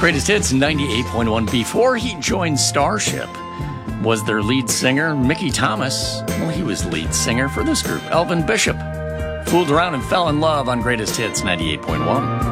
Greatest Hits 98.1. Before he joined Starship, was their lead singer, Mickey Thomas. Well, he was lead singer for this group, Elvin Bishop. Fooled around and fell in love on Greatest Hits 98.1.